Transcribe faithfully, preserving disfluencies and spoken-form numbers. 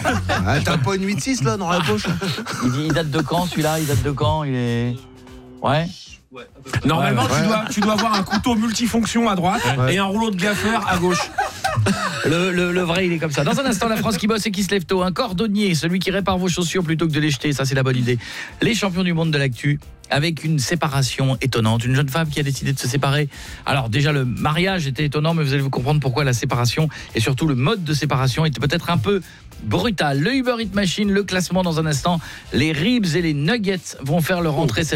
Ah, t'as pas une huit six là dans la poche? il, dit, il date de quand celui-là? Il date de quand? Il est... Ouais. Normalement, ouais, ouais. Tu, dois, tu dois avoir un couteau multifonction à droite ouais. et un rouleau de gaffeur à gauche. Le, le, le vrai, il est comme ça. Dans un instant, la France qui bosse et qui se lève tôt. Un cordonnier, celui qui répare vos chaussures plutôt que de les jeter. Ça, c'est la bonne idée. Les champions du monde de l'actu, avec une séparation étonnante. Une jeune femme qui a décidé de se séparer. Alors déjà, le mariage était étonnant, mais vous allez vous comprendre pourquoi la séparation et surtout le mode de séparation était peut-être un peu brutal. Le Uber Eats Machine, le classement dans un instant. Les ribs et les nuggets vont faire leur entrée cette